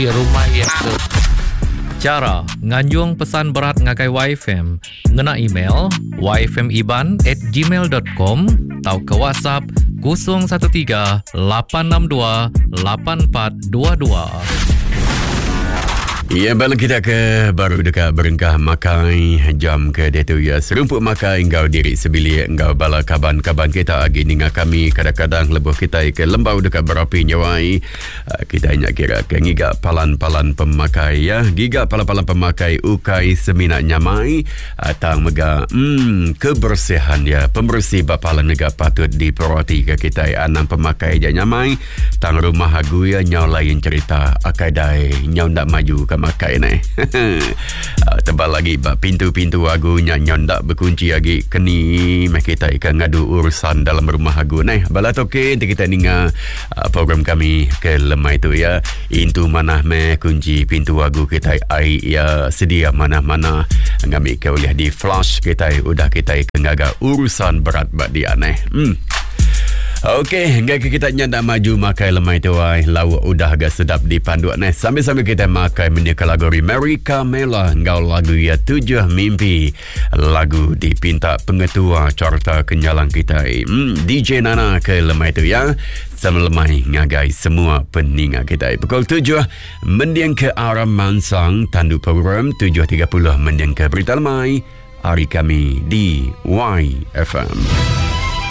di rumah yang ke. Cara nganjung pesan berat ngakai YFM ngena email yfmiban@gmail.com atau ke WhatsApp 013 862 8422. Ya, balik kita ke baru dekat berengkah makai jam ke dia tu ya. Serumput makai engkau diri sebilik engkau bala kaban-kaban kita agi ninga kami kadang-kadang lebuh kita ke lembau dekat berapi nyawai. Kita ingat kira ke ngiga palan-palan pemakai ya. Giga palan-palan pemakai ukai seminat nyamai tang mega kebersihan ya. Pembersih bapalan mega patut diperhati ke kita anang pemakai je nyamai. Tang rumah agu ya nyau lain cerita akai dai nyau ndak maju ke makai ni. Tebal lagi pintu-pintu agu nyanyon tak berkunci lagi keni meh kita ikan ngadu urusan dalam rumah agu ni. Balat okey kita ninga program kami ke lemah itu ya. Intu mana meh kunci pintu agu kita ai ya sedia mana-mana ngambil ke oleh di flash kita udah kita ikan ngaga urusan berat bak dia ni. Okey, hingga kita nyanda maju makai lemai tu ai lauk udah agak sedap dipanduan ni. Sambil-sambil kita makai media kategori Mary Camela ngau lagu ya 7 mimpi. Lagu dipinta pengetua carta kenyalang kita. DJ Nana ke lemai tu ya. Sama lemai ngagai semua peningat kita. Pukul 7 mendiang ke arah Mansang tandu program 7.30 mendiang ke berita lemai. Hari kami di YFM.